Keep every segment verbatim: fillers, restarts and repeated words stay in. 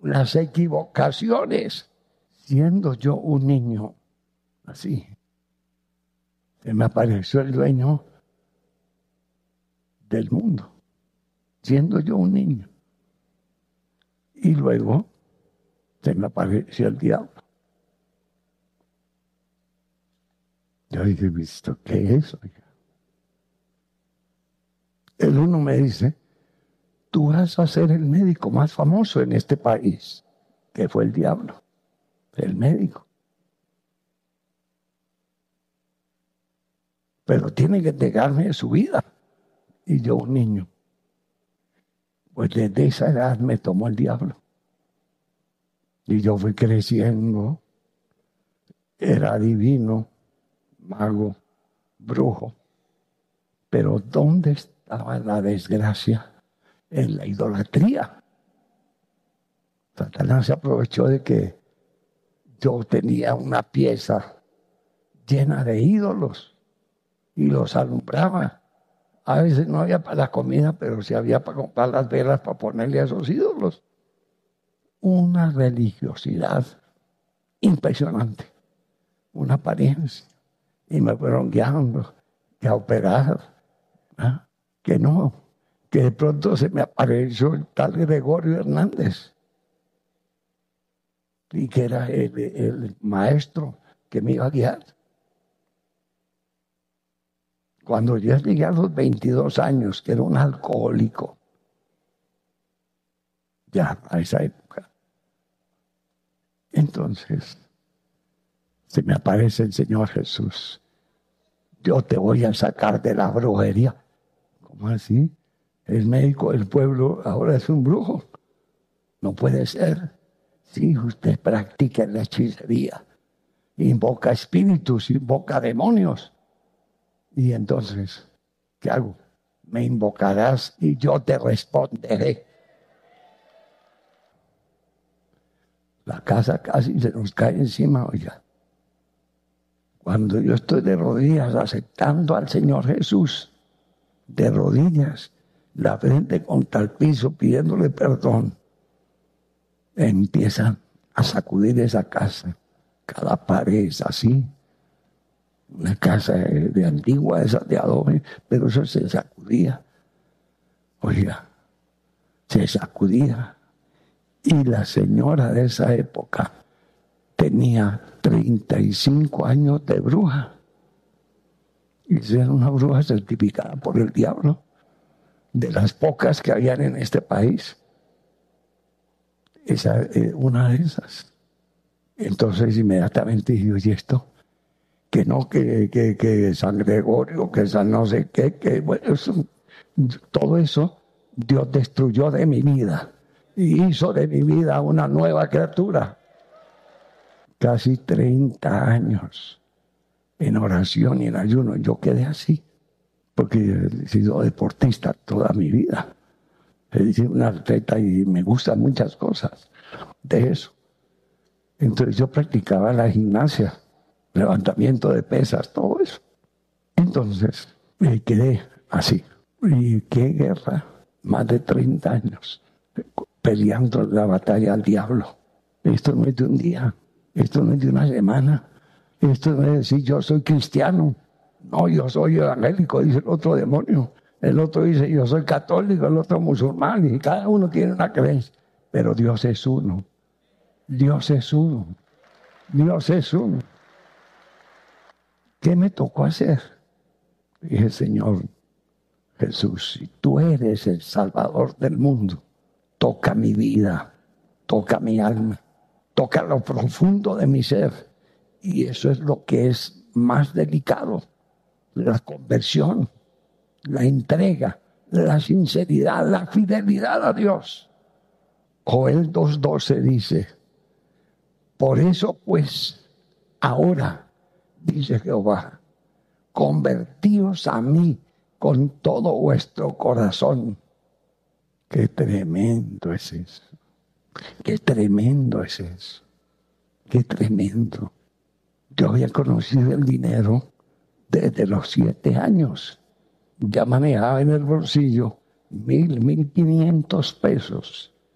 las equivocaciones, siendo yo un niño, así, se me apareció el dueño del mundo, siendo yo un niño. Y luego se me apareció el diablo. Yo dije, ¿visto qué es? El uno me dice, tú vas a ser el médico más famoso en este país, que fue el diablo, el médico. Pero tiene que entregarme su vida. Y yo, un niño, pues desde esa edad me tomó el diablo. Y yo fui creciendo, era divino, mago, brujo. Pero ¿dónde estaba la desgracia? En la idolatría. Satanás se aprovechó de que yo tenía una pieza llena de ídolos y los alumbraba. A veces no había para la comida, pero sí había para comprar las velas para ponerle a esos ídolos. Una religiosidad impresionante, una apariencia. Y me fueron guiando, que a operar, ¿eh? que no, que de pronto se me apareció el tal Gregorio Hernández, y que era el, el maestro que me iba a guiar. Cuando yo llegué a los veintidós años, que era un alcohólico, ya a esa época, entonces se me aparece el Señor Jesús. Yo te voy a sacar de la brujería. ¿Cómo así? El médico del pueblo ahora es un brujo. No puede ser. Si usted practica la hechicería, invoca espíritus, invoca demonios. Y entonces, ¿qué hago? Me invocarás y yo te responderé. La casa casi se nos cae encima, oiga. Cuando yo estoy de rodillas aceptando al Señor Jesús, de rodillas, la frente contra el piso, pidiéndole perdón, empiezan a sacudir esa casa. Cada pared es así. Una casa de, de antigua, esa de adobe, pero eso se sacudía. Oiga, se sacudía. Y la señora de esa época tenía treinta y cinco años de bruja. Y era una bruja certificada por el diablo, de las pocas que habían en este país. Esa, eh, una de esas. Entonces inmediatamente dije, oye, esto, que no, que, que, que San Gregorio, que San no sé qué, que bueno, eso, todo eso Dios destruyó de mi vida y hizo de mi vida una nueva criatura. Casi treinta años en oración y en ayuno. Yo quedé así, porque he sido deportista toda mi vida. He sido un atleta y me gustan muchas cosas de eso. Entonces yo practicaba la gimnasia, levantamiento de pesas, todo eso. Entonces me quedé así. Y qué guerra, más de treinta años, peleando la batalla al diablo. Esto no es de un día, esto no es de una semana, esto no es decir yo soy cristiano. No, yo soy evangélico, dice el otro demonio. El otro dice yo soy católico, el otro musulmán, y cada uno tiene una creencia. Pero Dios es uno. Dios es uno. Dios es uno. ¿Qué me tocó hacer? Dije, Señor Jesús, si tú eres el Salvador del mundo, toca mi vida, toca mi alma, toca lo profundo de mi ser. Y eso es lo que es más delicado, la conversión, la entrega, la sinceridad, la fidelidad a Dios. Joel dos doce dice, por eso pues, ahora, dice Jehová, convertíos a mí con todo vuestro corazón. Qué tremendo es eso. Qué tremendo es eso. Qué tremendo. Yo había conocido el dinero desde los siete años. Ya manejaba en el bolsillo mil, mil quinientos pesos.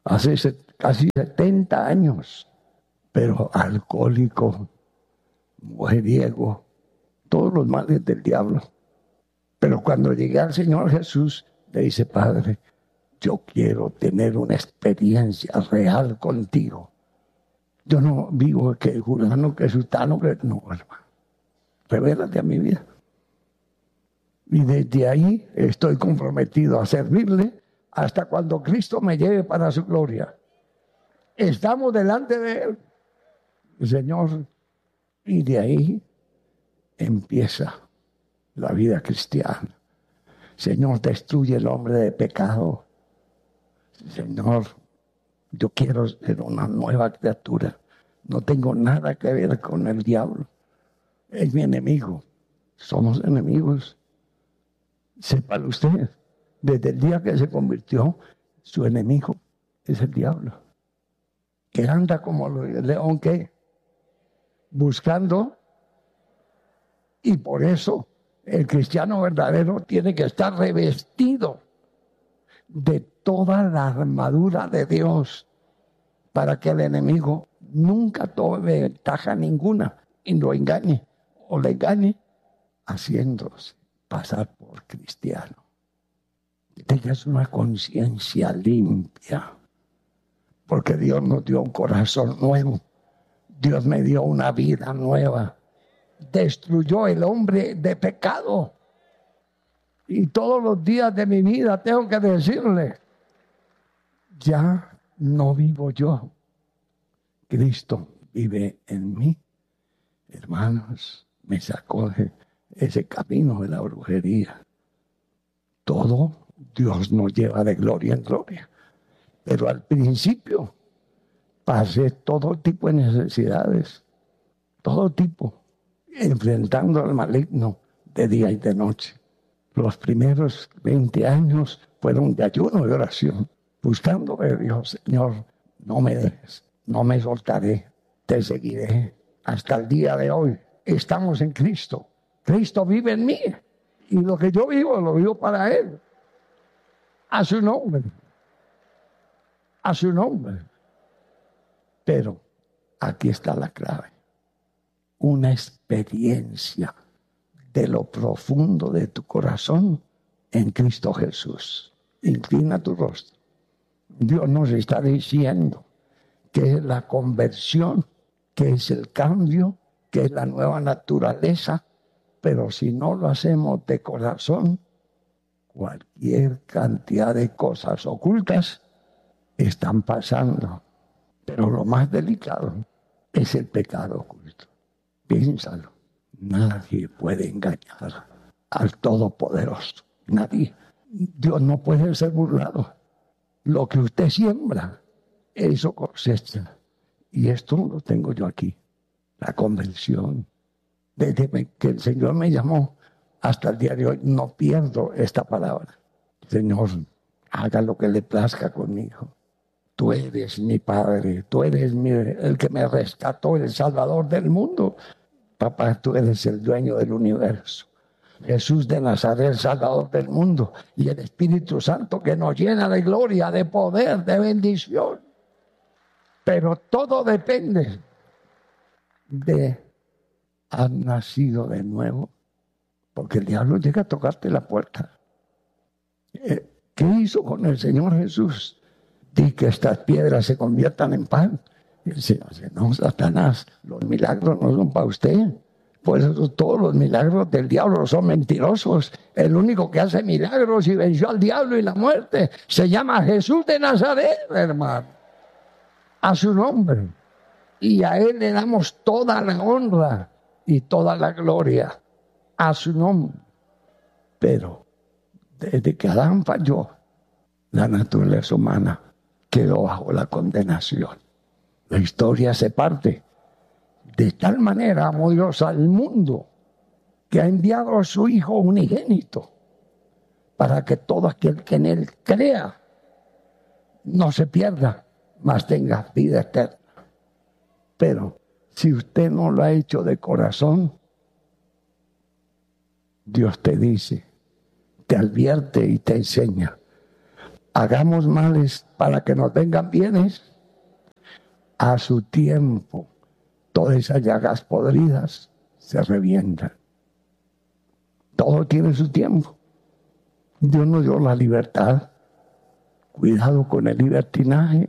hace casi setenta años, pero alcohólico, mujeriego, todos los males del diablo. Pero cuando llegué al Señor Jesús, le dice, Padre, yo quiero tener una experiencia real contigo. Yo no vivo que fulano, que sultano, que no, hermano. Revélate a mi vida. Y desde ahí estoy comprometido a servirle hasta cuando Cristo me lleve para su gloria. Estamos delante de Él, Señor, y de ahí empieza la vida cristiana. Señor, destruye el hombre de pecado. Señor, yo quiero ser una nueva criatura. No tengo nada que ver con el diablo. Es mi enemigo. Somos enemigos. Sépalo usted, desde el día que se convirtió, su enemigo es el diablo. Que anda como el león que buscando, y por eso el cristiano verdadero tiene que estar revestido de toda la armadura de Dios para que el enemigo nunca tome ventaja ninguna y lo engañe o le engañe haciéndose pasar por cristiano. Que tengas una conciencia limpia, porque Dios nos dio un corazón nuevo. Dios me dio una vida nueva. Destruyó el hombre de pecado. Y todos los días de mi vida tengo que decirle, ya no vivo yo. Cristo vive en mí. Hermanos, me sacó de ese camino de la brujería. Todo Dios nos lleva de gloria en gloria. Pero al principio pasé todo tipo de necesidades, todo tipo, enfrentando al maligno de día y de noche. Los primeros veinte años fueron de ayuno y oración, buscando a Dios, Señor, no me dejes, no me soltaré, te seguiré. Hasta el día de hoy estamos en Cristo. Cristo vive en mí y lo que yo vivo, lo vivo para Él. A su nombre. A su nombre. Pero aquí está la clave. Una experiencia de lo profundo de tu corazón en Cristo Jesús. Inclina tu rostro. Dios nos está diciendo que es la conversión, que es el cambio, que es la nueva naturaleza, pero si no lo hacemos de corazón, cualquier cantidad de cosas ocultas están pasando. Pero lo más delicado es el pecado oculto. Piénsalo. Nadie puede engañar al Todopoderoso. Nadie. Dios no puede ser burlado. Lo que usted siembra, eso cosecha. Y esto lo tengo yo aquí. La conversión. Desde que el Señor me llamó hasta el día de hoy, no pierdo esta palabra. Señor, haga lo que le plazca conmigo. Tú eres mi Padre, tú eres mi, el que me rescató, el Salvador del mundo. Papá, tú eres el dueño del universo. Jesús de Nazaret, el Salvador del mundo. Y el Espíritu Santo que nos llena de gloria, de poder, de bendición. Pero todo depende de haber nacido de nuevo. Porque el diablo llega a tocarte la puerta. ¿Qué hizo con el Señor Jesús? Di que estas piedras se conviertan en pan. Y el Señor dice, no, Satanás, los milagros no son para usted. Por eso todos los milagros del diablo son mentirosos. El único que hace milagros y venció al diablo y la muerte se llama Jesús de Nazaret, hermano. A su nombre. Y a Él le damos toda la honra y toda la gloria. A su nombre. Pero desde que Adán falló, la naturaleza humana quedó bajo la condenación. La historia se parte. De tal manera amó Dios al mundo que ha enviado a su Hijo unigénito para que todo aquel que en Él crea no se pierda, mas tenga vida eterna. Pero si usted no lo ha hecho de corazón, Dios te dice, te advierte y te enseña. hagamos males para que nos vengan bienes. A su tiempo, todas esas llagas podridas se revientan. Todo tiene su tiempo. Dios nos dio la libertad. Cuidado con el libertinaje.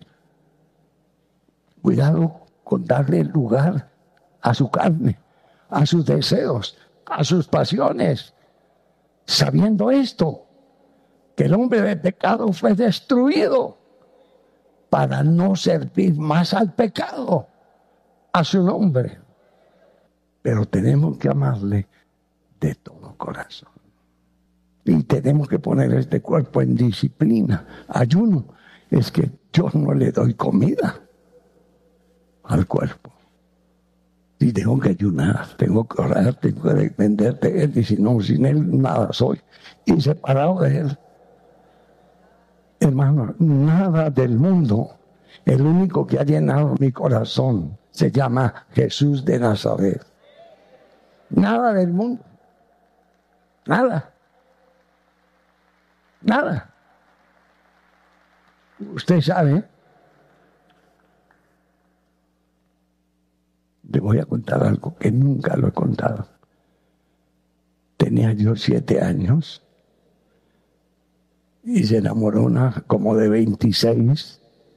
Cuidado con darle lugar a su carne, a sus deseos, a sus pasiones. Sabiendo esto, que el hombre de pecado fue destruido para no servir más al pecado, a su nombre. Pero tenemos que amarle de todo corazón. Y tenemos que poner este cuerpo en disciplina, ayuno. Es que yo no le doy comida al cuerpo. Y tengo que ayunar, tengo que orar, tengo que depender de Él. Y si no, sin Él nada soy. Y separado de Él. Hermano, nada del mundo. El único que ha llenado mi corazón se llama Jesús de Nazaret. Nada del mundo. Nada. Nada. Usted sabe. Le voy a contar algo que nunca lo he contado. Tenía yo siete años y se enamoró una como de veintiséis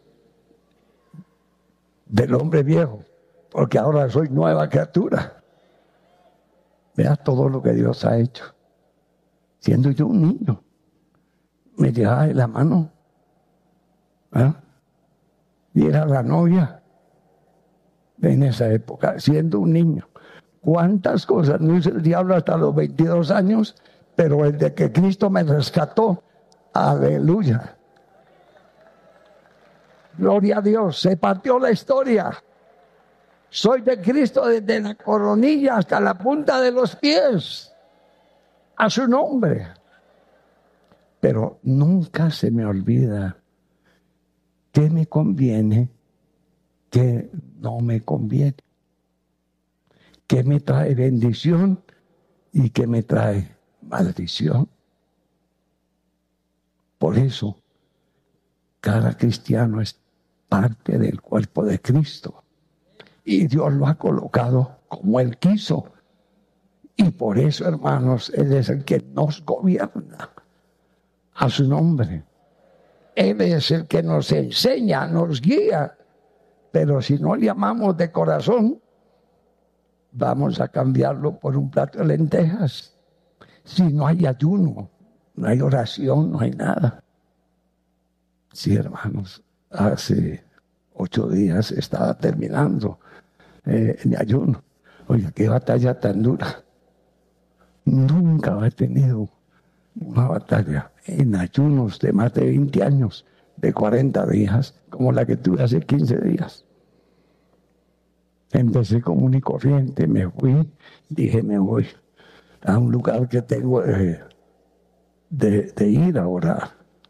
del hombre viejo, porque ahora soy nueva criatura. Vea todo lo que Dios ha hecho. Siendo yo un niño, me llevaba de la mano, ¿eh? Y era la novia en esa época, siendo un niño. ¿Cuántas cosas no hizo el diablo hasta los veintidós años? Pero desde que Cristo me rescató, aleluya. Gloria a Dios, se partió la historia. Soy de Cristo desde la coronilla hasta la punta de los pies. A su nombre. Pero nunca se me olvida qué me conviene, qué no me conviene. Qué me trae bendición y qué me trae maldición. Por eso, cada cristiano es parte del cuerpo de Cristo. Y Dios lo ha colocado como Él quiso. Y por eso, hermanos, Él es el que nos gobierna a su nombre. Él es el que nos enseña, nos guía. Pero si no le amamos de corazón, vamos a cambiarlo por un plato de lentejas. Si no hay ayuno, no hay oración, no hay nada. Sí, hermanos, hace ocho días estaba terminando eh, mi ayuno. Oiga, qué batalla tan dura. Nunca he tenido una batalla en ayunos de más de veinte años, de cuarenta días, como la que tuve hace quince días. Empecé común y corriente, me fui, dije, me voy a un lugar que tengo eh, de, de ir a orar.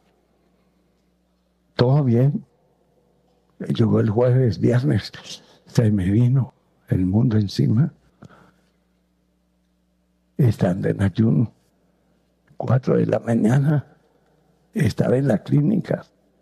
Todo bien. Llegó el jueves, viernes, se me vino el mundo encima. Estando en ayuno, cuatro de la mañana, estaba en la clínica.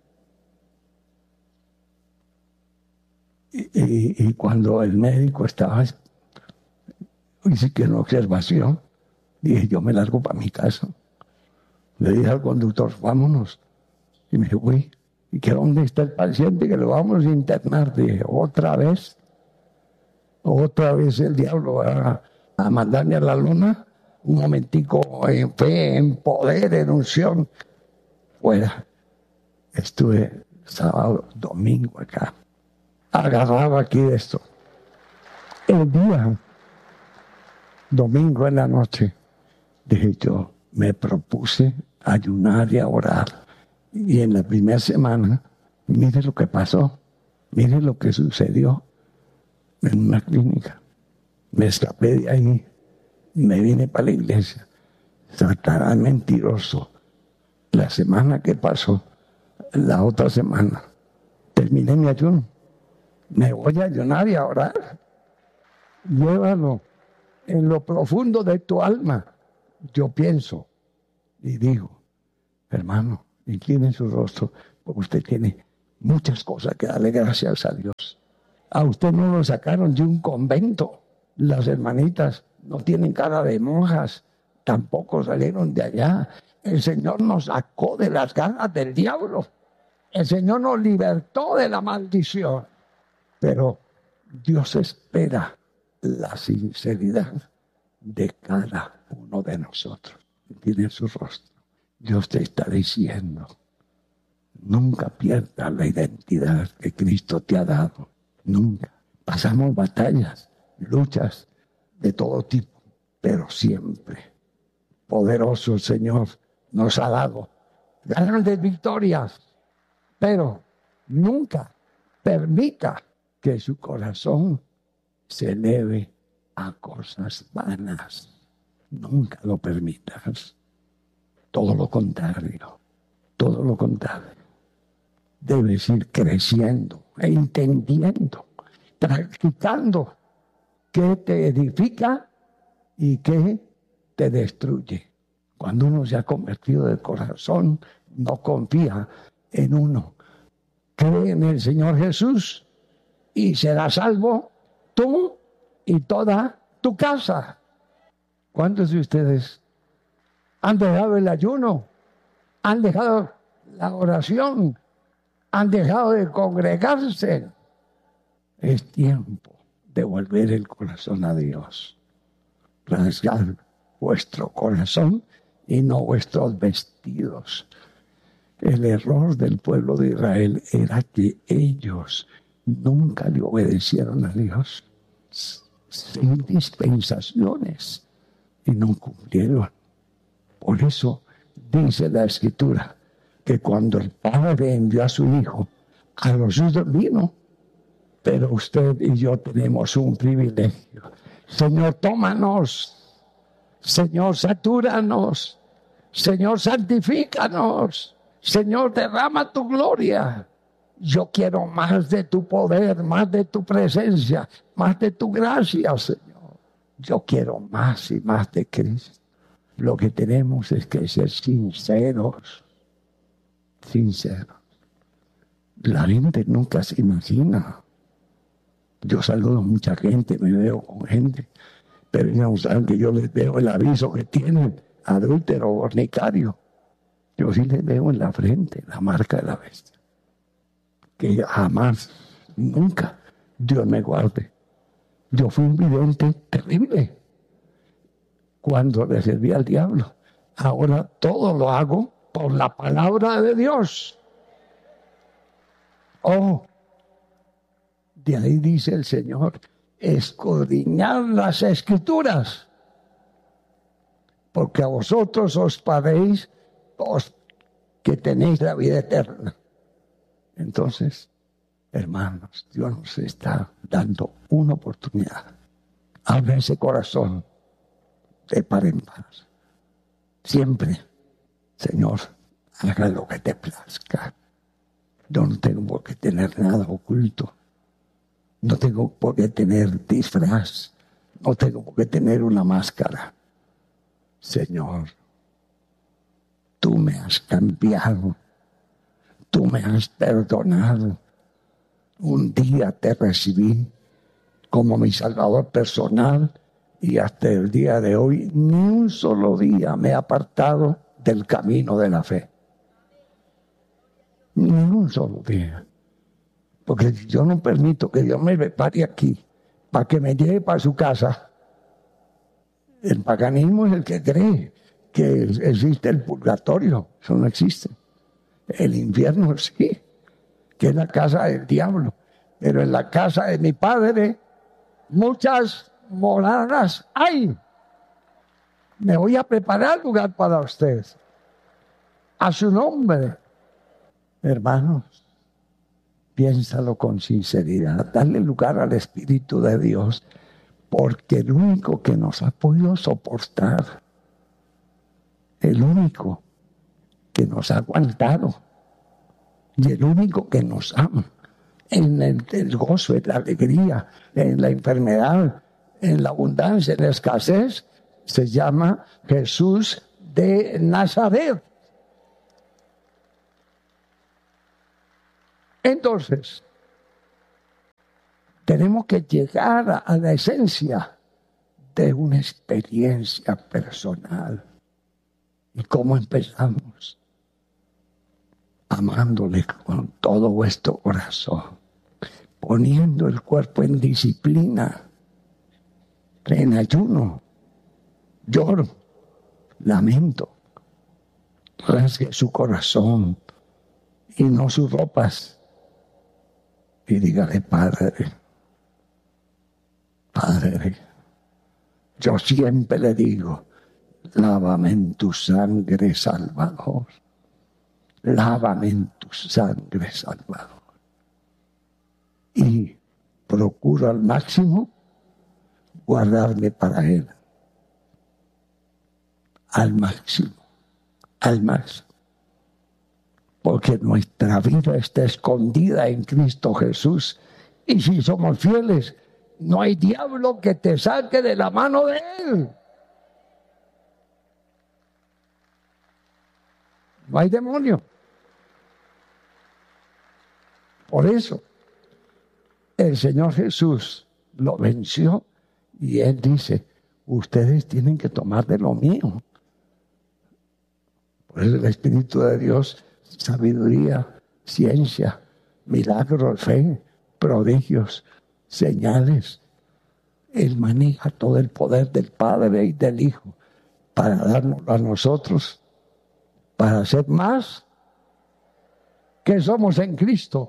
Y, y, y cuando el médico estaba, hice que una observación, dije, yo me largo para mi casa. Le dije al conductor, vámonos. Y me fui. ¿Y que dónde está el paciente? Que lo vamos a internar. Dije, otra vez. Otra vez el diablo va a mandarme a la luna. Un momentico en fe, en poder, en unción. Fuera. Estuve sábado, domingo acá. Agarraba aquí esto. El día, domingo en la noche, dije yo, me propuse ayunar y a orar. Y en la primera semana, mire lo que pasó, mire lo que sucedió en una clínica. Me escapé de ahí y me vine para la iglesia. Satanás mentiroso. La semana que pasó, la otra semana, terminé mi ayuno. Me voy a ayunar y a orar. Llévalo en lo profundo de tu alma. Yo pienso y digo, hermano, Incline su rostro, porque usted tiene muchas cosas que darle gracias a Dios. A usted no lo sacaron de un convento. Las hermanitas no tienen cara de monjas, tampoco salieron de allá. El Señor nos sacó de las garras del diablo. El Señor nos libertó de la maldición. Pero Dios espera la sinceridad de cada uno de nosotros. Tiene su rostro. Dios te está diciendo, nunca pierdas la identidad que Cristo te ha dado. Nunca. Pasamos batallas, luchas de todo tipo, pero siempre poderoso el Señor nos ha dado grandes victorias, pero nunca permita que su corazón se eleve a cosas vanas. Nunca lo permitas. Todo lo contrario, todo lo contrario. Debes ir creciendo e entendiendo, practicando qué te edifica y qué te destruye. Cuando uno se ha convertido de corazón, no confía en uno. Cree en el Señor Jesús y serás salvo tú y toda tu casa. ¿Cuántos de ustedes han dejado el ayuno? ¿Han dejado la oración? ¿Han dejado de congregarse? Es tiempo de volver el corazón a Dios. Rasgar vuestro corazón y no vuestros vestidos. El error del pueblo de Israel era que ellos nunca le obedecieron a Dios. Sin dispensaciones. Y no cumplieron. Por eso dice la Escritura que cuando el Padre envió a su Hijo, a los suyos vino. Pero usted y yo tenemos un privilegio. Señor, tómanos. Señor, satúranos. Señor, santifícanos. Señor, derrama tu gloria. Yo quiero más de tu poder, más de tu presencia, más de tu gracia, Señor. Yo quiero más y más de Cristo. Lo que tenemos es que ser sinceros. Sinceros. La gente nunca se imagina. Yo saludo a mucha gente, me veo con gente, pero no saben que yo les veo el aviso que tienen, adúltero o fornicario. Yo sí les veo en la frente, la marca de la bestia. Que jamás, nunca, Dios me guarde. Yo fui un vidente terrible cuando le serví al diablo. Ahora todo lo hago por la palabra de Dios. Oh, de ahí dice el Señor, escudriñad las Escrituras, porque a vosotros os paréis os, que tenéis la vida eterna. Entonces, hermanos, Dios nos está dando una oportunidad. Abre ese corazón de par en par. Siempre, Señor, haga lo que te plazca. Yo no tengo por qué tener nada oculto. No tengo por qué tener disfraz. No tengo por qué tener una máscara. Señor, tú me has cambiado. Tú me has perdonado. Un día te recibí como mi Salvador personal y hasta el día de hoy ni un solo día me he apartado del camino de la fe. Ni un solo día. Porque yo no permito que Dios me prepare aquí para que me lleve para su casa. El paganismo es el que cree que existe el purgatorio. Eso no existe. El infierno sí, que es la casa del diablo. Pero en la casa de mi Padre muchas moradas hay. Me voy a preparar lugar para ustedes. A su nombre. Hermanos, piénsalo con sinceridad. Dale lugar al Espíritu de Dios. Porque el único que nos ha podido soportar, el único que nos ha aguantado y el único que nos ama en el, el gozo, en la alegría, en la enfermedad, en la abundancia, en la escasez, se llama Jesús de Nazaret. Entonces, tenemos que llegar a, a la esencia de una experiencia personal. ¿Y cómo empezamos? Amándole con todo vuestro corazón, poniendo el cuerpo en disciplina, en ayuno, lloro, lamento, rasgue su corazón y no sus ropas, y dígale: Padre, Padre, yo siempre le digo, lávame en tu sangre, Salvador. Lávame en tu sangre, Salvador. Y procuro al máximo guardarme para Él. Al máximo, al máximo. Porque nuestra vida está escondida en Cristo Jesús. Y si somos fieles, no hay diablo que te saque de la mano de Él. No hay demonio. Por eso, el Señor Jesús lo venció y Él dice: ustedes tienen que tomar de lo mío. Por eso el Espíritu de Dios, sabiduría, ciencia, milagros, fe, prodigios, señales. Él maneja todo el poder del Padre y del Hijo para darnos a nosotros, para ser más que somos en Cristo.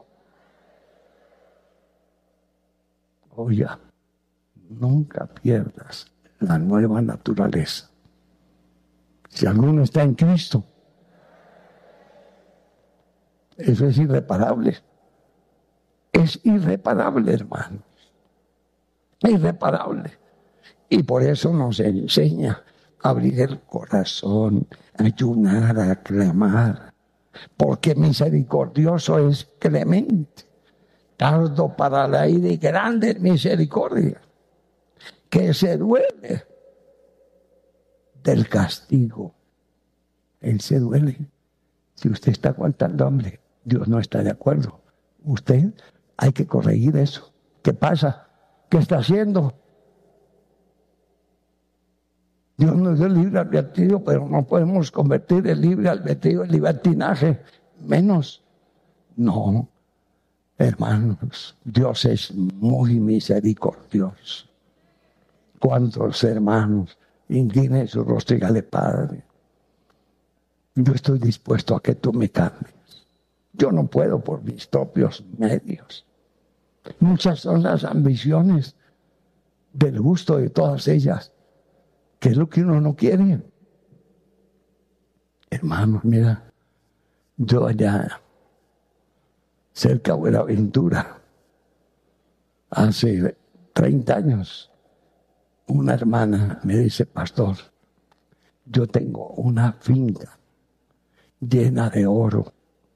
Oiga, nunca pierdas la nueva naturaleza. Si alguno está en Cristo, eso es irreparable. Es irreparable, hermanos. Irreparable. Y por eso nos enseña a abrir el corazón, a ayunar, a clamar. Porque misericordioso es clemente, tardo para la ira y grande misericordia, que se duele del castigo. Él se duele. Si usted está aguantando hambre, Dios no está de acuerdo. Usted hay que corregir eso. ¿Qué pasa? ¿Qué está haciendo? Dios nos dio el libre albedrío, pero no podemos convertir el libre albedrío en libertinaje. Menos. No. Hermanos, Dios es muy misericordioso. ¿Cuántos hermanos inclinen su rostro y díganle: Padre, yo estoy dispuesto a que tú me cambies? Yo no puedo por mis propios medios. Muchas son las ambiciones del gusto de todas ellas, que es lo que uno no quiere. Hermanos, mira, yo allá cerca de Buenaventura, hace treinta años, una hermana me dice: pastor, yo tengo una finca llena de oro,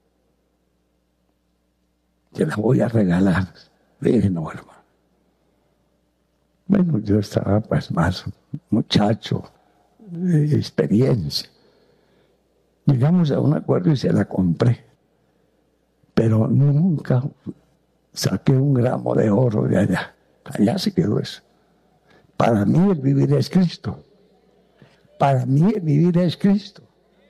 te la voy a regalar. Le dije: no, hermano. Bueno, yo estaba pues más muchacho, de experiencia. Llegamos a un acuerdo y se la compré. Pero nunca saqué un gramo de oro de allá. Allá se quedó eso. Para mí el vivir es Cristo. Para mí el vivir es Cristo.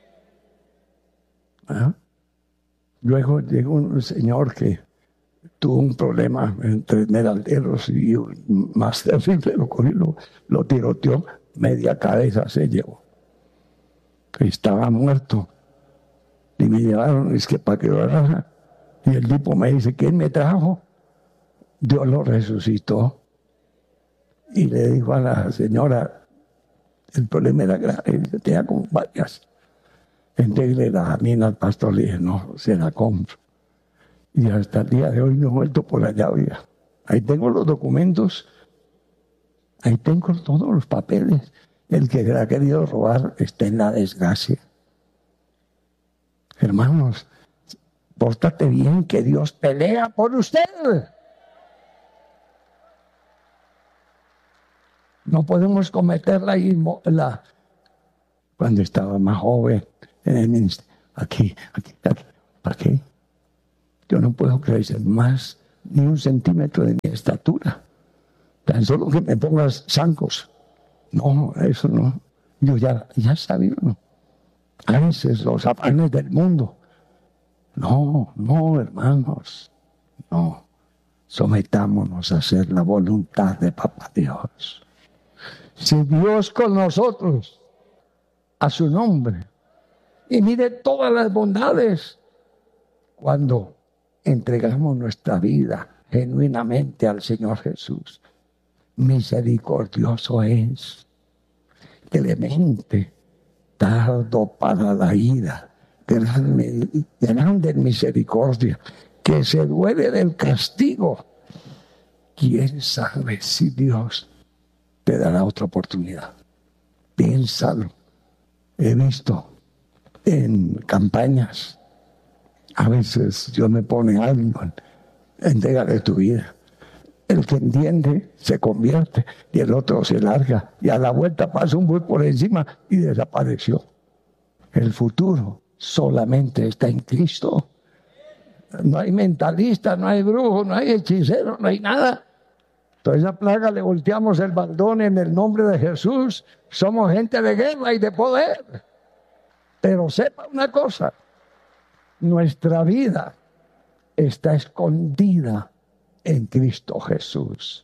¿Ah? Luego llegó un señor que tuvo un problema entre esmeralderos y más terrible, lo cogió, lo, lo tiroteó, media cabeza se llevó. Estaba muerto. Y me llevaron, es que para que lo agarra. Y el tipo me dice: ¿quién me trajo? Dios lo resucitó. Y le dijo a la señora: el problema era grave, tenía como varias. Entonces le da a mí al pastor, le dije: no, se la compro. Y hasta el día de hoy no he vuelto por allá, oiga. Ahí tengo los documentos, ahí tengo todos los papeles. El que le ha querido robar está en la desgracia. Hermanos, pórtate bien, que Dios pelea por usted. No podemos cometer la, la cuando estaba más joven en el ministerio. Aquí, aquí, aquí. ¿Para qué? Yo no puedo crecer más ni un centímetro de mi estatura. Tan solo que me pongas zancos. No, eso no. Yo ya, ya sabía, ¿no? A veces los afanes del mundo. No, no, hermanos. No. Sometámonos a hacer la voluntad de Papá Dios. Si Dios con nosotros, a su nombre, y mire todas las bondades, cuando entregamos nuestra vida genuinamente al Señor Jesús, misericordioso es, clemente, tardo para la ira, grande, grande en misericordia, que se duele del castigo. ¿Quién sabe si Dios te dará otra oportunidad? Piénsalo. He visto en campañas, a veces Dios me pone algo, entrégale tu vida. El que entiende se convierte y el otro se larga y a la vuelta pasa un bus por encima y desapareció. El futuro solamente está en Cristo. No hay mentalista, no hay brujo, no hay hechicero, no hay nada. Entonces esa plaga le volteamos el baldón en el nombre de Jesús. Somos gente de guerra y de poder. Pero sepa una cosa, nuestra vida está escondida en Cristo Jesús.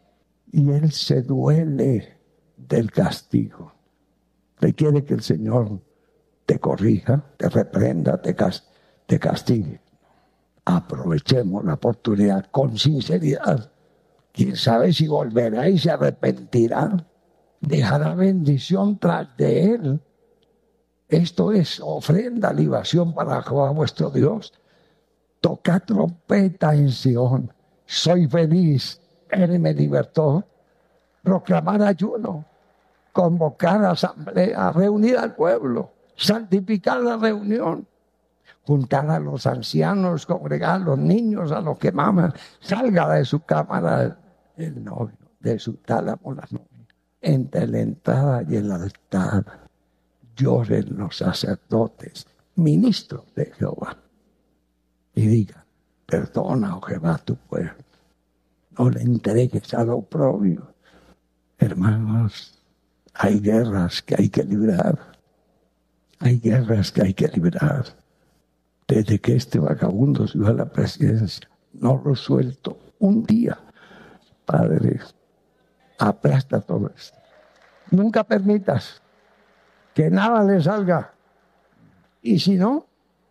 Y Él se duele del castigo. Te quiere que el Señor te corrija, te reprenda, te, te castigue. Aprovechemos la oportunidad con sinceridad. Quién sabe si volverá y se arrepentirá. Dejará bendición tras de Él. Esto es ofrenda, libación para Jehová vuestro Dios. Toca trompeta en Sion. Soy feliz. Él me libertó. Proclamar ayuno. Convocar asamblea. Reunir al pueblo. Santificar la reunión. Juntar a los ancianos. Congregar a los niños, a los que maman. Salga de su cámara el novio. De su tálamo la novia. Entre la entrada y el altar. Lloren los sacerdotes, ministros de Jehová, y digan, perdona, oh Jehová, tu pueblo, no le entregues al oprobio. Hermanos, hay guerras que hay que librar, hay guerras que hay que librar. Desde que este vagabundo subió a la presidencia, no lo suelto un día. Padre, aplasta todo esto. Nunca permitas que nada le salga. Y si no,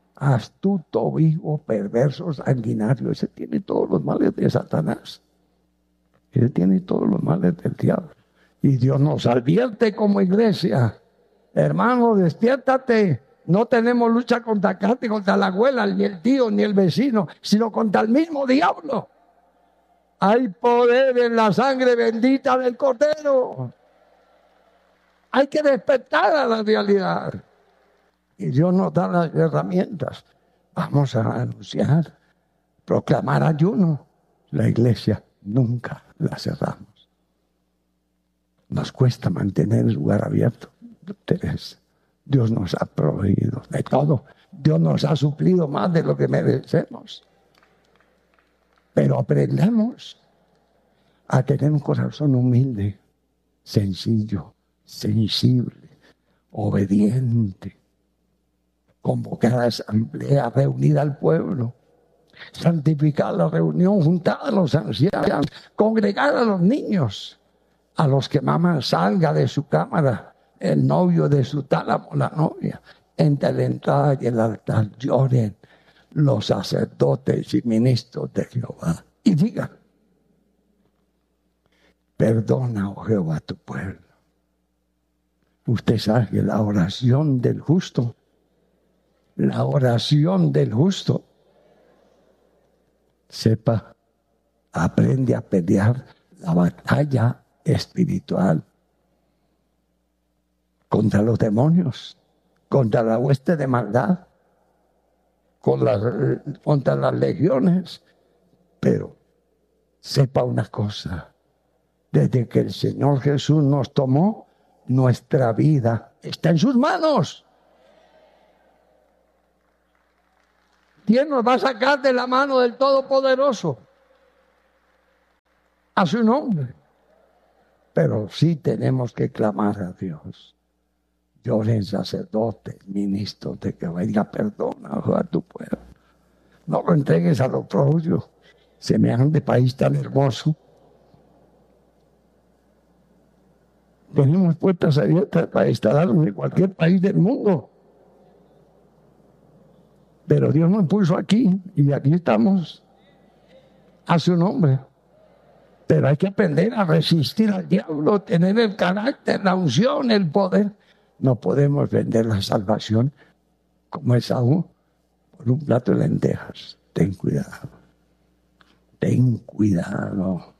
astuto, vivo, perverso, sanguinario. Ese tiene todos los males de Satanás. Ese tiene todos los males del diablo. Y Dios nos advierte como iglesia. Hermano, despiértate. No tenemos lucha contra Cate, contra la abuela, ni el tío, ni el vecino, sino contra el mismo diablo. Hay poder en la sangre bendita del Cordero. Hay que despertar a la realidad. Y Dios nos da las herramientas. Vamos a anunciar, proclamar ayuno. La iglesia nunca la cerramos. Nos cuesta mantener el lugar abierto. Teresa, Dios nos ha proveído de todo. Dios nos ha suplido más de lo que merecemos. Pero aprendamos a tener un corazón humilde, sencillo, sensible, obediente, convocar a la asamblea, reunir al pueblo, santificar la reunión, juntar a los ancianos, congregar a los niños, a los que maman salga de su cámara, el novio de su tálamo, la novia, entre la entrada y el altar lloren los sacerdotes y ministros de Jehová y digan, perdona, oh Jehová, tu pueblo. Usted sabe que la oración del justo, la oración del justo, sepa, aprende a pelear la batalla espiritual contra los demonios, contra la hueste de maldad, con las, contra las legiones. Pero sepa una cosa, desde que el Señor Jesús nos tomó, nuestra vida está en sus manos. ¿Quién nos va a sacar de la mano del Todopoderoso? A su nombre. Pero sí tenemos que clamar a Dios. Lloren sacerdotes, ministros, de que venga perdona a tu pueblo. No lo entregues a los propios. Semejante país tan hermoso. Tenemos puertas abiertas para instalarnos en cualquier país del mundo. Pero Dios nos puso aquí y aquí estamos a su nombre. Pero hay que aprender a resistir al diablo, tener el carácter, la unción, el poder. No podemos vender la salvación como Esaú por un plato de lentejas. Ten cuidado. Ten cuidado.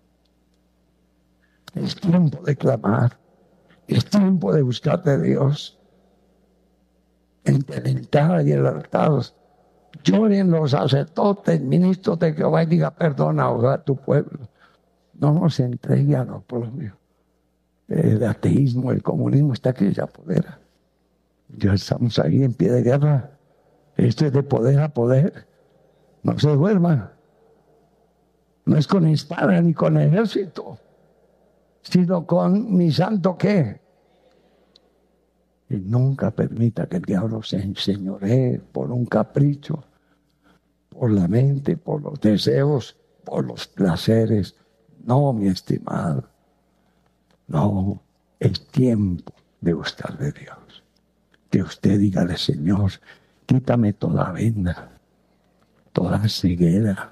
Es tiempo de clamar. Es tiempo de buscar de Dios. Entre el altar y el altar. Lloren los sacerdotes, ministros de Jehová y diga perdona a tu pueblo. No nos entregue a lo propio. El ateísmo, el comunismo está aquí y se apodera. Ya estamos ahí en pie de guerra. Esto es de poder a poder. No se duerman. No es con espada ni con ejército, sino con mi santo qué. Y nunca permita que el diablo se enseñoree por un capricho, por la mente, por los deseos, por los placeres. No, mi estimado. No, es tiempo de buscar de Dios. Que usted diga al Señor, quítame toda venda, toda ceguera.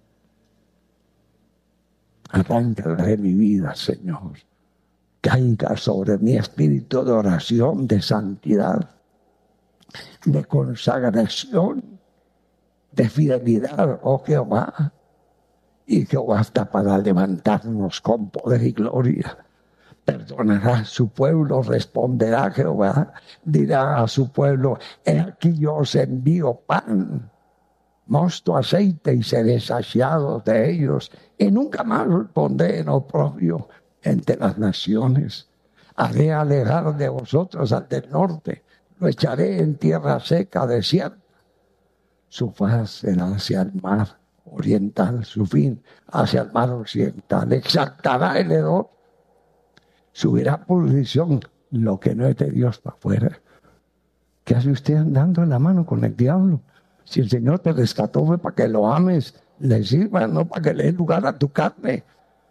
Arráncala de mi vida, Señor. Caiga sobre mi espíritu de oración, de santidad, de consagración, de fidelidad, oh Jehová. Y Jehová está para levantarnos con poder y gloria. Perdonará a su pueblo, responderá Jehová, dirá a su pueblo, he aquí yo os envío pan, mosto, aceite, y seré saciado de ellos, y nunca más os pondré en oprobio entre las naciones. Haré alejar de vosotros al del norte, lo echaré en tierra seca, desierta. Su faz será hacia el mar oriental, su fin hacia el mar occidental. Exaltará el hedor, subirá pudrición, lo que no es de Dios para afuera. ¿Qué hace usted andando en la mano con el diablo? Si el Señor te rescató fue para que lo ames, le sirva, no para que le dé lugar a tu carne.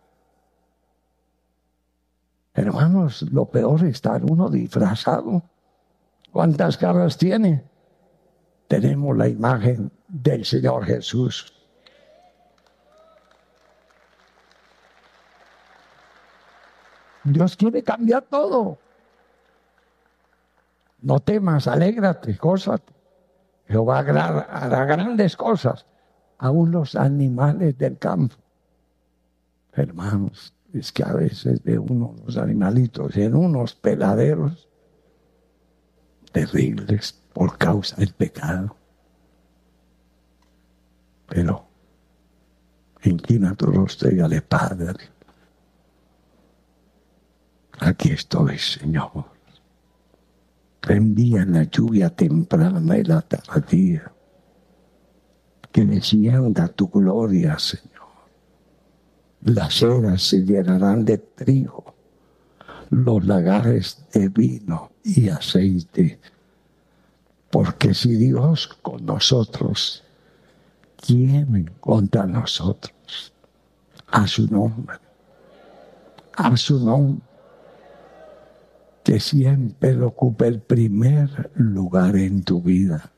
Hermanos, lo peor es estar uno disfrazado. ¿Cuántas caras tiene? Tenemos la imagen del Señor Jesús. Dios quiere cambiar todo. No temas, alégrate, gózate. Jehová hará grandes cosas, aún los animales del campo. Hermanos, es que a veces ve uno los animalitos en unos peladeros terribles por causa del pecado. Pero inclina tu rostro y dale, Padre, aquí estoy, Señor. Envía la lluvia temprana y la tardía, que descienda tu gloria, Señor. Las eras se llenarán de trigo, los lagares de vino y aceite. Porque si Dios con nosotros, ¿quién contra nosotros? A su nombre, a su nombre. Que siempre ocupe el primer lugar en tu vida.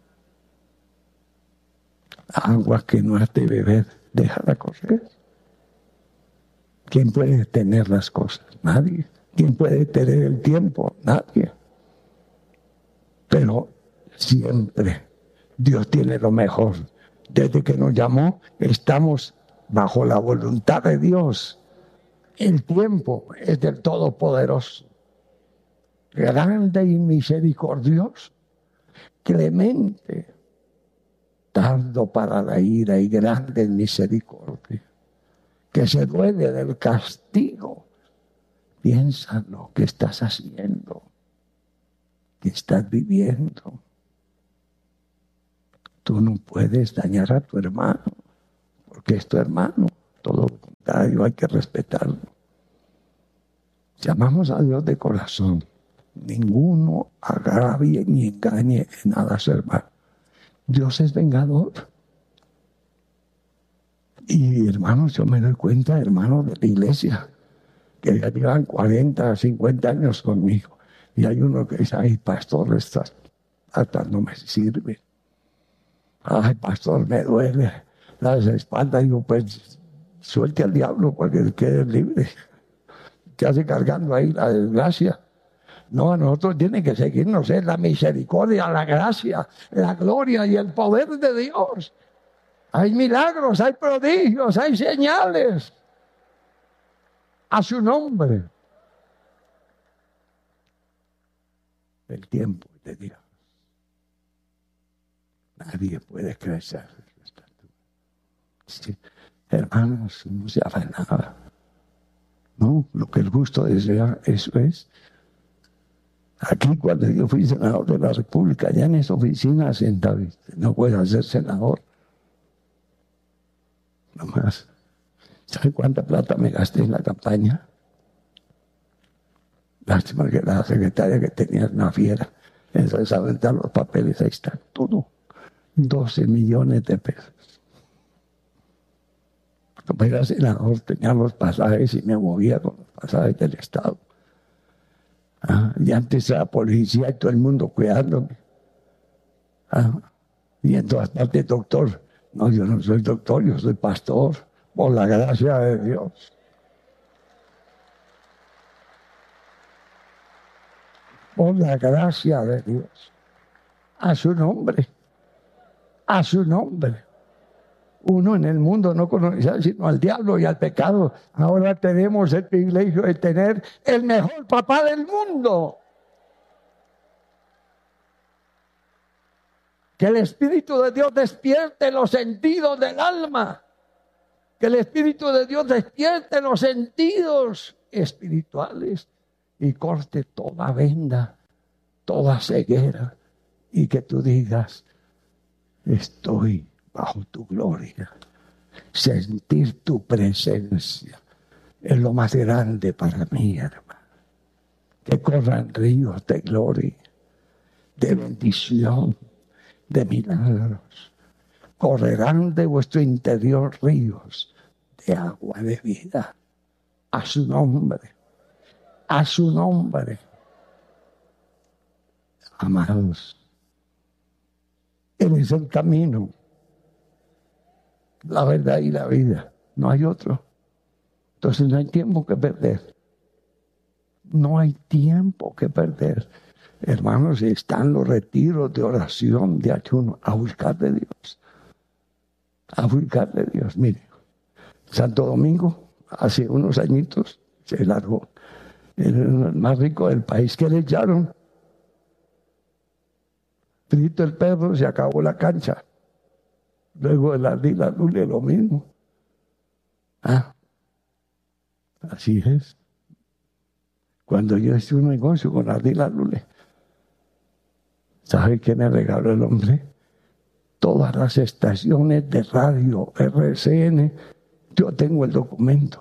Agua que no has de beber, déjala correr. ¿Quién puede tener las cosas? Nadie. ¿Quién puede tener el tiempo? Nadie. Pero siempre Dios tiene lo mejor. Desde que nos llamó, estamos bajo la voluntad de Dios. El tiempo es del Todopoderoso. Grande y misericordioso, clemente, tardo para la ira y grande en misericordia, que se duele del castigo. Piensa lo que estás haciendo, que estás viviendo. tú no puedes dañar a tu hermano, porque es tu hermano. Todo lo contrario, hay que respetarlo. Llamamos a Dios de corazón. Ninguno agravie ni engañe en nada a su hermano. Dios es vengador. Y hermanos, yo me doy cuenta, hermanos de la iglesia, que ya llevan cuarenta, cincuenta años conmigo. Y hay uno que dice, ay, pastor, estas hasta no me sirve. Ay, pastor, me duele las espaldas. Digo, pues, suelte al diablo porque quede libre. ¿Qué hace cargando ahí la desgracia? No, a nosotros tiene que seguirnos en la misericordia, la gracia, la gloria y el poder de Dios. Hay milagros, hay prodigios, hay señales. A su nombre. El tiempo de Dios. Nadie puede crecer. Sí. Hermanos, no se hace nada. No, lo que el gusto desea, eso es. Aquí cuando yo fui senador de la República, allá en esa oficina sentado, no puedo ser senador. No más. ¿Sabe cuánta plata me gasté en la campaña? Lástima que la secretaria que tenía es una fiera. Entonces aventar los papeles, ahí está todo. doce millones de pesos. Como era senador, tenía los pasajes y me movía con los pasajes del Estado. Ah, y antes era policía y todo el mundo cuidándome. Ah, y en todas partes, doctor. No, yo no soy doctor, yo soy pastor, por la gracia de Dios. Por la gracia de Dios. A su nombre. A su nombre. Uno en el mundo no conoce sino al diablo y al pecado. Ahora tenemos el privilegio de tener el mejor papá del mundo. Que el Espíritu de Dios despierte los sentidos del alma. Que el Espíritu de Dios despierte los sentidos espirituales y corte toda venda, toda ceguera. Y que tú digas, estoy bajo tu gloria. Sentir tu presencia es lo más grande para mí, hermano. Que corran ríos de gloria, de bendición, de milagros. Correrán de vuestro interior ríos de agua de vida. A su nombre. A su nombre. Amados, Él es el camino, la verdad y la vida. No hay otro. Entonces no hay tiempo que perder. No hay tiempo que perder. Hermanos, están los retiros de oración, de ayuno, a buscar de Dios. A buscar de Dios. Mire, Santo Domingo, hace unos añitos, se largó. El más rico del país que le echaron. Frito el perro, se acabó la cancha. Luego el Ardila Lule, lo mismo. Ah, así es. Cuando yo hice un negocio con Ardila Lule, ¿sabe qué me regaló el hombre? Todas las estaciones de radio, R C N, yo tengo el documento.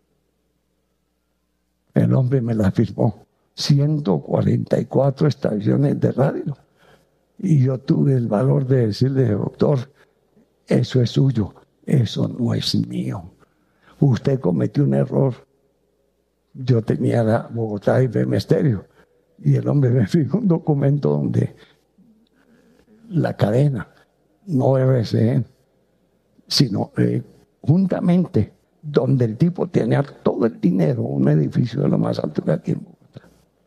El hombre me la firmó. ciento cuarenta y cuatro estaciones de radio. Y yo tuve el valor de decirle, doctor, eso es suyo, eso no es mío. Usted cometió un error. Yo tenía la Bogotá F M Estéreo y el hombre me firmó un documento donde la cadena, no R C N, sino eh, juntamente, donde el tipo tenía todo el dinero, un edificio de lo más alto que aquí en Bogotá.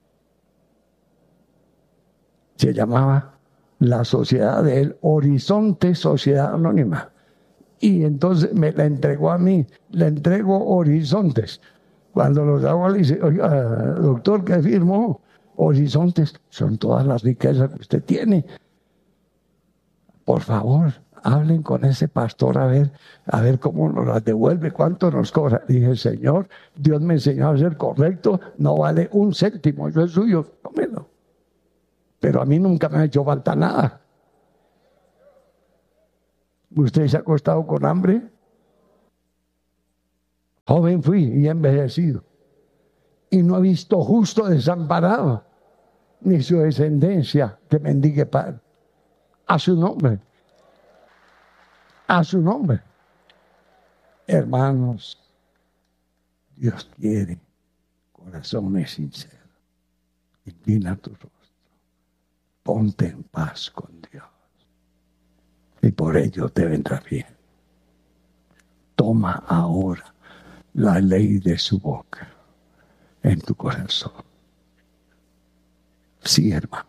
Se llamaba la sociedad del Horizonte Sociedad Anónima. Y entonces me la entregó a mí, le entrego Horizontes. Cuando los hago, le dice, oiga, doctor, ¿qué firmó? Horizontes, son todas las riquezas que usted tiene. Por favor, hablen con ese pastor a ver, a ver cómo nos las devuelve, cuánto nos cobra. Dije, Señor, Dios me enseñó a ser correcto, no vale un céntimo, eso es suyo, tómelo. Pero a mí nunca me ha hecho falta nada. ¿Usted se ha acostado con hambre? Joven fui y envejecido, y no he visto justo desamparado, ni su descendencia que mendigue pan. A su nombre, a su nombre. Hermanos, Dios quiere corazones sinceros. Inclina tu rostro, ponte en paz con Dios, y por ello te vendrá bien. Toma ahora la ley de su boca en tu corazón. Sí, hermano.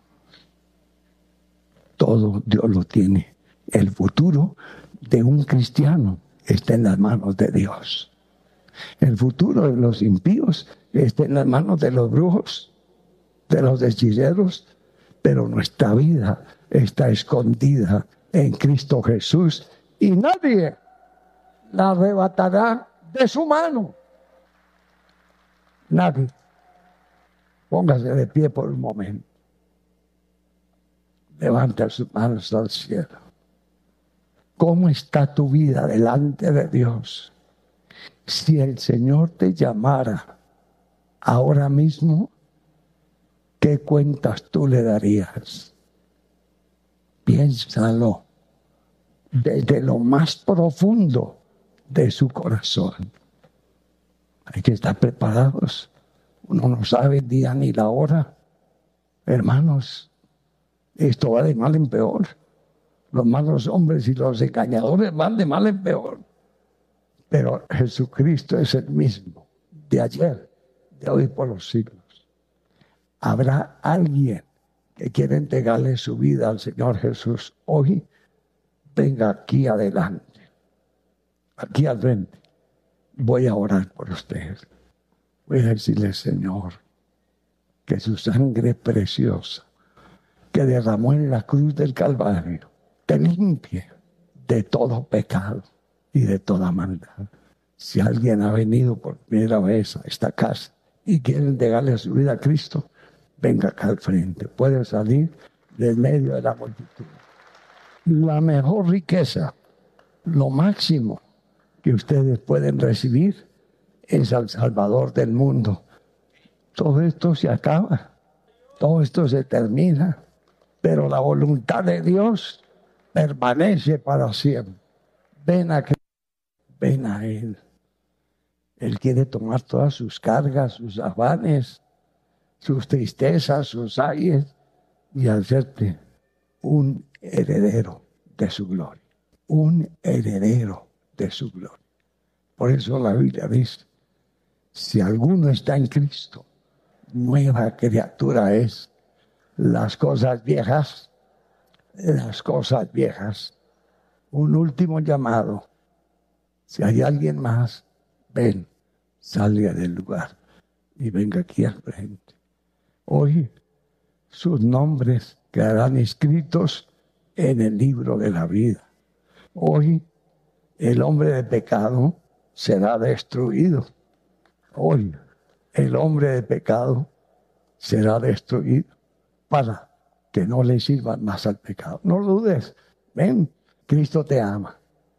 Todo Dios lo tiene. El futuro de un cristiano está en las manos de Dios. El futuro de los impíos está en las manos de los brujos, de los hechiceros, pero nuestra vida está escondida en Cristo Jesús y nadie la arrebatará de su mano. Nadie. Póngase de pie por un momento. Levanta sus manos al cielo. ¿Cómo está tu vida delante de Dios? Si el Señor te llamara ahora mismo, ¿qué cuentas tú le darías? Piénsalo desde lo más profundo de su corazón. Hay que estar preparados. Uno no sabe el día ni la hora. Hermanos, esto va de mal en peor. Los malos hombres y los engañadores van de mal en peor. Pero Jesucristo es el mismo, de ayer, de hoy por los siglos. ¿Habrá alguien que quiera entregarle su vida al Señor Jesús hoy? Venga aquí adelante, aquí al frente. Voy a orar por ustedes. Voy a decirle, Señor, que su sangre preciosa que derramó en la cruz del Calvario te limpie de todo pecado y de toda maldad. Si alguien ha venido por primera vez a esta casa y quiere entregarle su vida a Cristo, venga acá al frente. Puede salir del medio de la multitud. La mejor riqueza, lo máximo que ustedes pueden recibir es al Salvador del mundo. Todo esto se acaba, todo esto se termina, pero la voluntad de Dios permanece para siempre. Ven a Cristo, ven a Él. Él quiere tomar todas sus cargas, sus afanes, sus tristezas, sus ayes y hacerte un heredero de su gloria. Un heredero de su gloria. Por eso la Biblia dice, si alguno está en Cristo, nueva criatura es. Las cosas viejas, las cosas viejas. Un último llamado. Si hay alguien más, ven, salga del lugar y venga aquí al frente. Hoy sus nombres quedarán escritos en el libro de la vida. Hoy el hombre de pecado será destruido. Hoy el hombre de pecado será destruido para que no le sirvan más al pecado. No lo dudes. Ven, Cristo te ama.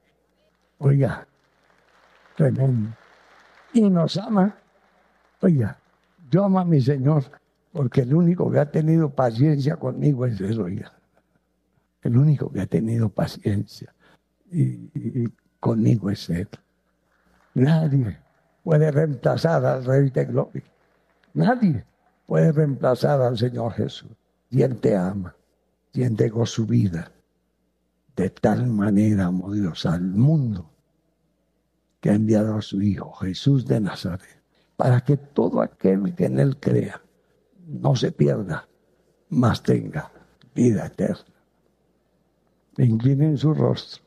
Oiga, tremendo. Y nos ama. Oiga, yo amo a mi Señor porque el único que ha tenido paciencia conmigo es Él, oiga. El único que ha tenido paciencia y, y, y conmigo es Él. Nadie puede reemplazar al Rey de Gloria. Nadie puede reemplazar al Señor Jesús. Y Él te ama. Y entregó su vida. De tal manera amó Dios al mundo que ha enviado a su Hijo, Jesús de Nazaret, para que todo aquel que en Él crea no se pierda, mas tenga vida eterna. Inclinen su rostro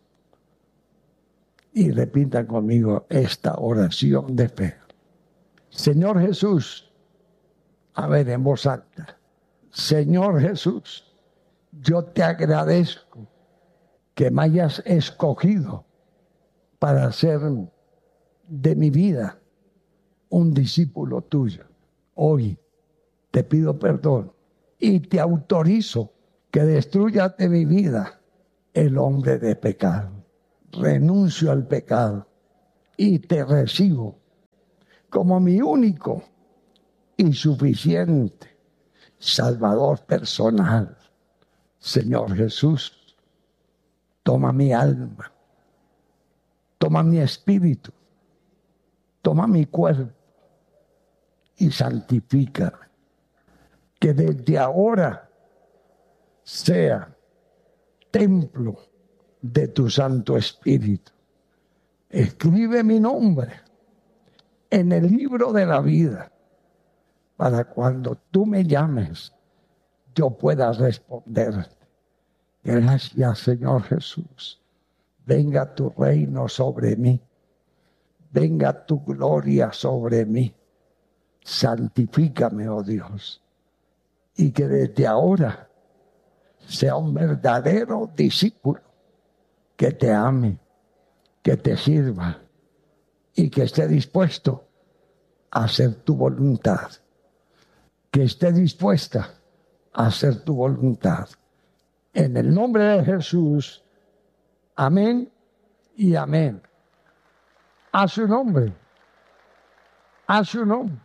y repitan conmigo esta oración de fe. Señor Jesús, a ver en voz alta. Señor Jesús, yo te agradezco que me hayas escogido para hacer de mi vida un discípulo tuyo. Hoy te pido perdón y te autorizo que destruyas de mi vida el hombre de pecado. renuncio al pecado y te recibo como mi único y suficiente Salvador personal. Señor Jesús, toma mi alma, toma mi espíritu, toma mi cuerpo y santifícame. Que desde ahora sea templo de tu Santo Espíritu. Escribe mi nombre en el libro de la vida para cuando tú me llames yo pueda responder. Gracias, Señor Jesús. Venga tu reino sobre mí. Venga tu gloria sobre mí. Santifícame, oh Dios. Y que desde ahora sea un verdadero discípulo que te ame, que te sirva y que esté dispuesto a hacer tu voluntad. Que esté dispuesta a hacer tu voluntad. En el nombre de Jesús, amén y amén. A su nombre, a su nombre.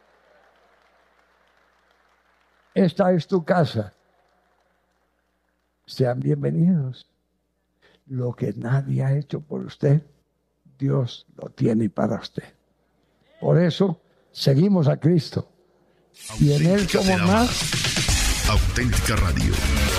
Esta es tu casa. Sean bienvenidos. Lo que nadie ha hecho por usted, Dios lo tiene para usted. Por eso, seguimos a Cristo. Y en Él somos más. Auténtica Radio.